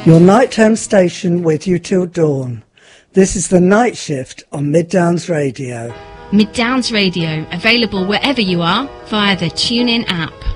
Your nighttime station with you till dawn. This is the Night Shift on Mid Downs Radio. Mid Downs Radio, available wherever you are via the TuneIn app.